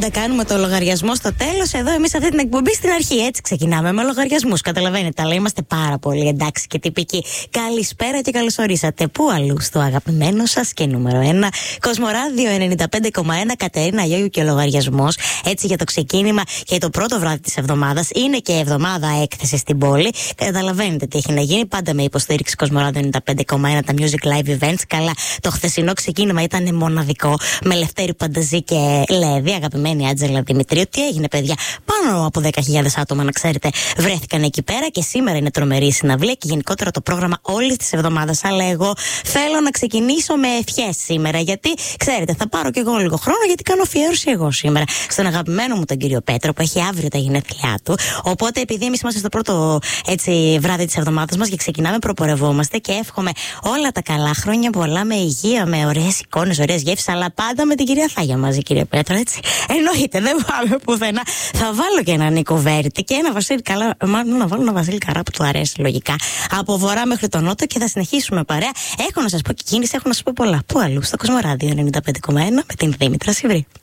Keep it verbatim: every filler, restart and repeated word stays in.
πάντα κάνουμε το λογαριασμό στο τέλος. Εδώ εμείς αυτή την εκπομπή στην αρχή έτσι ξεκινάμε με λογαριασμούς. Καταλαβαίνετε, αλλά είμαστε πάρα πολύ εντάξει και τυπικοί. Καλησπέρα και καλώς ορίσατε. Πού αλλού, στο αγαπημένο σας και νούμερο ένα Κοσμοράδιο ενενήντα πέντε κόμμα ένα, Κατερίνα Γιώργου και ο λογαριασμός. Έτσι για το ξεκίνημα και το πρώτο βράδυ της εβδομάδας. Είναι και εβδομάδα έκθεση στην πόλη. Καταλαβαίνετε τι έχει να γίνει. Πάντα με υποστήριξη Κοσμοράδιο ενενήντα πέντε κόμμα ένα, τα Music Live Events. Καλά, το χθεσινό ξεκίνημα ήταν μοναδικό. Με Λευτέρη Πανταζή και Λέδη, αγαπημένη Άντζελα Δημητρίου. Τι έγινε, παιδιά? Πάνω από δέκα χιλιάδες άτομα, να ξέρετε, βρέθηκαν εκεί πέρα και σήμερα είναι τρομερή συναυλία και γενικότερα το πρόγραμμα όλη τη εβδομάδα. Αλλά εγώ θέλω να ξεκινήσω με ευχές σήμερα, γιατί ξέρετε, θα πάρω κι εγώ λίγο χρόνο, γιατί κάνω αφιέρωση εγώ σήμερα στον αγαπημένο μου τον κύριο Πέτρο, που έχει αύριο τα γενέθλιά του. Οπότε, επειδή εμείς είμαστε στο πρώτο έτσι, βράδυ τη εβδομάδα μα και ξεκινάμε, προπορευόμαστε και εύχομαι όλα τα καλά, χρόνια πολλά, με υγεία, με ωραίες εικόνες, ωραίες γεύσεις, αλλά πάντα με την κυρία Θάγια μαζί, κύριε Πέτρο, έτσι. Εννοείται, δεν πάμε πουθενά. Θα βάλω και ένα Νίκο Βέρτη και ένα Βασίλη Καλά. Μάλλον να βάλω ένα Βασίλη Καρά που του αρέσει λογικά. Από βορρά μέχρι τον νότο και θα συνεχίσουμε παρέα. Έχω να σας πω και κίνηση, έχω να σας πω πολλά. Πού αλλού, στο Κοσμοράδιο ενενήντα πέντε κόμμα ένα με την Δήμητρα Σιβρή.